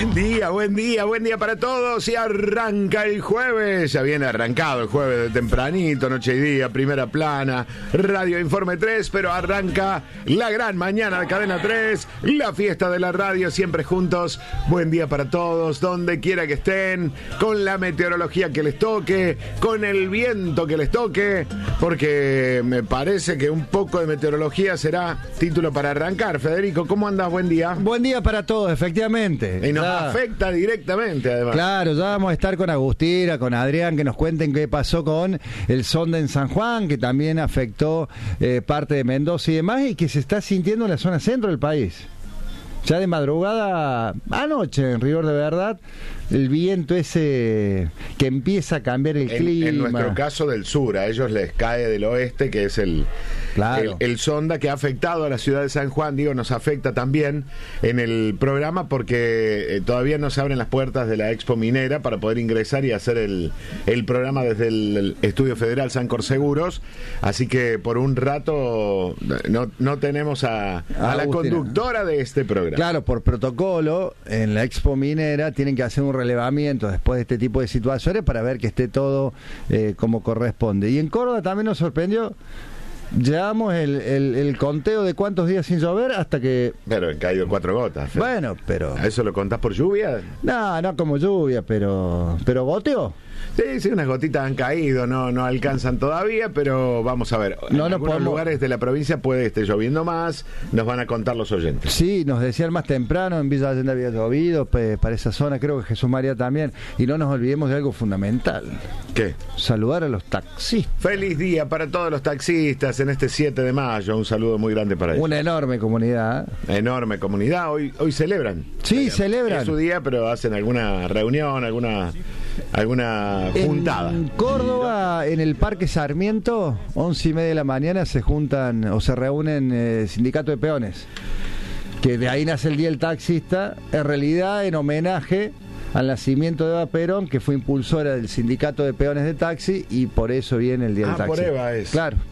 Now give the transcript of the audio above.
buen día para todos. Y arranca el jueves. Ya viene arrancado el jueves de tempranito, noche y día, primera plana, Radio Informe 3, pero arranca la gran mañana de Cadena 3, la fiesta de la radio, siempre juntos. Buen día para todos, donde quiera que estén, con la meteorología que les toque, con el viento que les toque, porque me parece que un poco de meteorología será título para arrancar. Federico, ¿cómo andas? Buen día. Buen día para todos, efectivamente. Y nos afecta directamente, además. Claro, ya vamos a estar con Agustina, con Adrián, que nos cuenten qué pasó con el sonda en San Juan, que también afectó parte de Mendoza y demás, y que se está sintiendo en la zona centro del país. Ya de madrugada, anoche en rigor de verdad, el viento ese que empieza a cambiar el clima. En nuestro caso del sur, a ellos les cae del oeste, que es el sonda que ha afectado a la ciudad de San Juan. Digo, nos afecta también en el programa porque todavía no se abren las puertas de la Expo Minera para poder ingresar y hacer el programa desde el Estudio Federal Sancor Seguros. Así que por un rato no tenemos a la conductora de este programa. Claro, por protocolo, en la Expo Minera tienen que hacer un relevamiento después de este tipo de situaciones para ver que esté todo como corresponde. Y en Córdoba también nos sorprendió. Llevamos el conteo de cuántos días sin llover hasta que... Pero han caído 4 gotas. Bueno, pero... ¿A eso lo contás por lluvia? No como lluvia, pero goteó. Sí, unas gotitas han caído, no alcanzan todavía, pero vamos a ver. En algunos lugares de la provincia puede estar lloviendo más, nos van a contar los oyentes. Sí, nos decían más temprano, en Villa Allende había llovido, para esa zona, creo que Jesús María también. Y no nos olvidemos de algo fundamental. ¿Qué? Saludar a los taxistas. Feliz día para todos los taxistas en este 7 de mayo, un saludo muy grande para ellos. Una enorme comunidad. Enorme comunidad, hoy celebran. Sí, celebran. Es su día, pero hacen alguna reunión, alguna juntada. En Córdoba, en el Parque Sarmiento, 11:30 de la mañana se juntan o se reúnen sindicato de peones, que de ahí nace el Día del Taxista, en realidad en homenaje al nacimiento de Eva Perón, que fue impulsora del sindicato de peones de taxi, y por eso viene el Día del Taxi. Por Eva es. Claro.